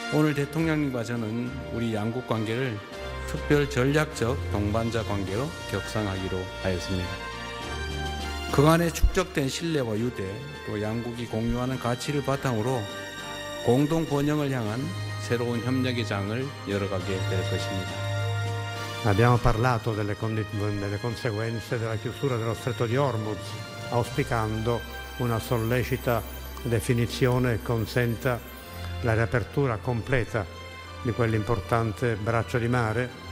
오늘 대통령님과 저는 우리 양국 관계를 특별 전략적 동반자 관계로 격상하기로 하였습니다. 그간에 축적된 신뢰와 유대, 또 양국이 공유하는 가치를 바탕으로 공동 번영을 향한 새로운 협력의 장을 열어가게 될 것입니다. Abbiamo parlato delle conseguenze della chiusura dello Stretto di Hormuz, auspicando una sollecita definizione che consenta la riapertura completa di quell'importante braccio di mare